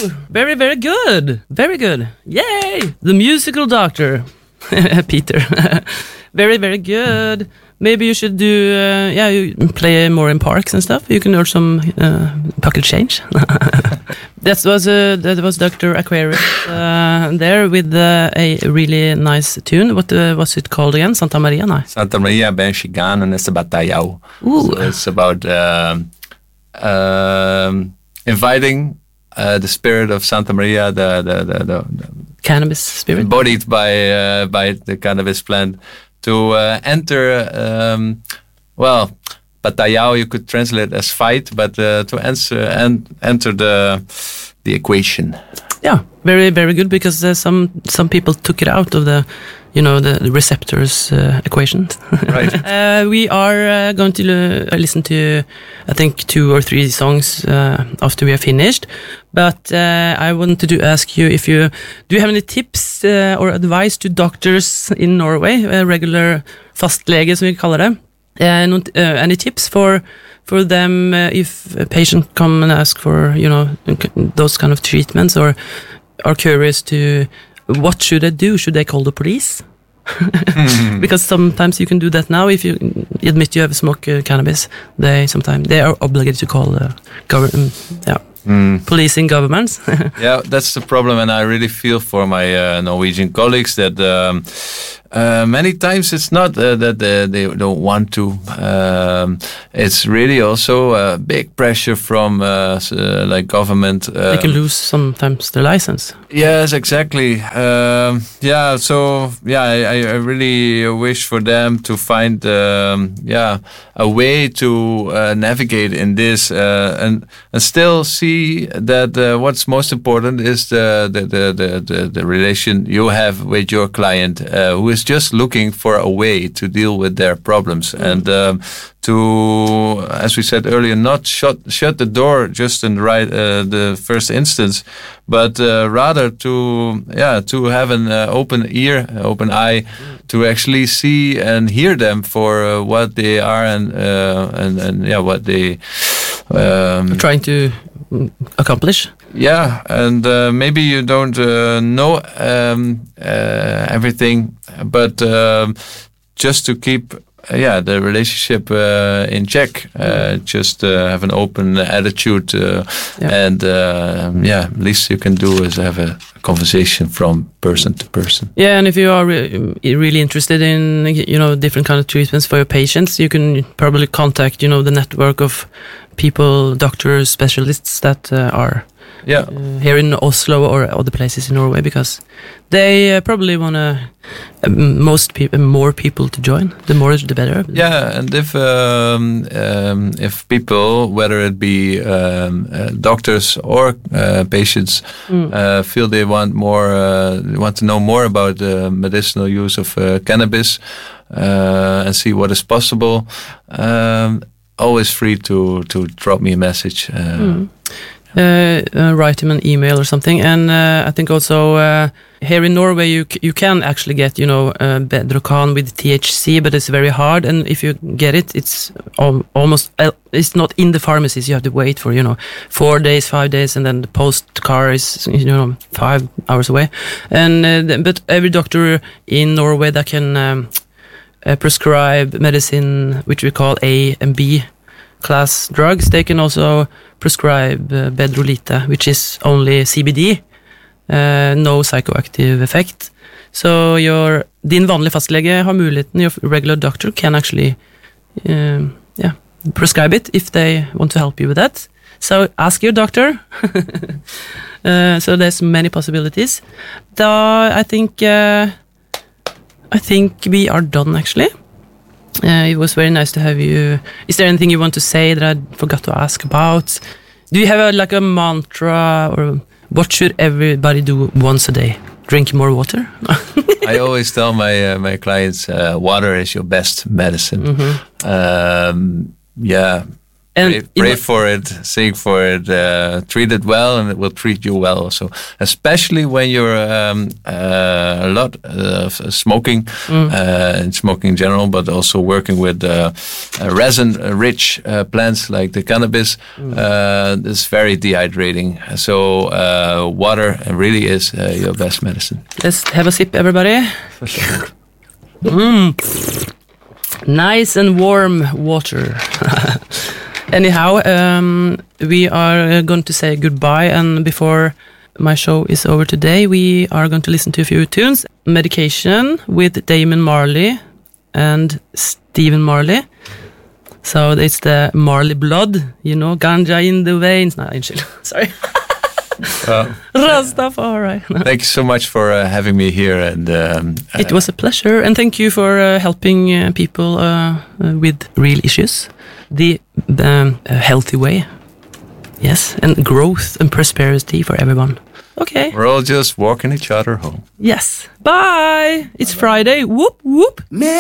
Very, very good. Very good. Yay! The musical doctor, Peter. Very, very good. Maybe you should do, you play more in parks and stuff. You can earn some pocket change. that was Dr. Aquarius there with a really nice tune. What was it called again? Santa Maria? No. Santa Maria ben Chigan, and it's about Bataillao. So it's about inviting the spirit of Santa Maria, the cannabis spirit, embodied by the cannabis plant, to enter. Bataillao you could translate as fight, but to enter the equation. Yeah, very, very good, because some people took it out of the receptors equation. Right. We are going to listen to, I think, 2 or 3 songs after we are finished. But I wanted to ask you do you have any tips or advice to doctors in Norway, regular fastlege, som vi kaller det? Any tips for them if a patient come and ask for those kind of treatments, or are curious to what should they do? Should they call the police? Because sometimes you can do that now. If you admit you have smoked cannabis, they are obligated to call the government. Policing governments. Yeah, that's the problem, and I really feel for my Norwegian colleagues that many times it's not that they don't want to. It's really also a big pressure from like government. They can lose sometimes their license. Yes, exactly. I really wish for them to find a way to navigate in this and still see that what's most important is the relation you have with your client, who is just looking for a way to deal with their problems, and to, as we said earlier, not shut the door just in the first instance, but rather to have an open ear, open eye, to actually see and hear them for what they are and what they trying to accomplish. Yeah, and maybe you don't know everything, but just to keep the relationship in check, just have an open attitude, and at least you can do is have a conversation from person to person. Yeah, and if you are really interested in different kind of treatments for your patients, you can probably contact the network of people, doctors, specialists that are here in Oslo or other places in Norway, because they probably want more people to join. The more, the better. Yeah, and if people, whether it be doctors or patients, feel they want to know more about the medicinal use of cannabis and see what is possible, always free to drop me a message. Write him an email or something, and I think also here in Norway you can actually get Bedrocan with THC, but it's very hard, and if you get it, it's almost it's not in the pharmacies. You have to wait for 4 days, 5 days, and then the post car is 5 hours away, and but every doctor in Norway that can prescribe medicine which we call A and B class drugs, they can also prescribe Bedrolite, which is only CBD, no psychoactive effect. So din vanlige fastlege har muligheten, your regular doctor can actually prescribe it if they want to help you with that. So ask your doctor. So there's many possibilities. I think we are done, actually. It was very nice to have you. Is there anything you want to say that I forgot to ask about? Do you have a mantra, or what should everybody do once a day? Drink more water? I always tell my clients, water is your best medicine. Mm-hmm. And pray for it, sing for it, treat it well, and it will treat you well also. Especially when you're a lot of smoking, and smoking in general, but also working with resin-rich plants like the cannabis. It's very dehydrating. So water really is your best medicine. Let's have a sip, everybody. Nice and warm water. Anyhow, we are going to say goodbye, and before my show is over today, we are going to listen to a few tunes. Medication with Damon Marley and Stephen Marley. So it's the Marley blood, you know, ganja in the veins. No, sorry. Rastafari. Thank you so much for having me here, and it was a pleasure, and thank you for helping people with real issues, the healthy way, yes, and growth and prosperity for everyone. Okay, we're all just walking each other home. Yes, bye. It's Friday. Whoop whoop.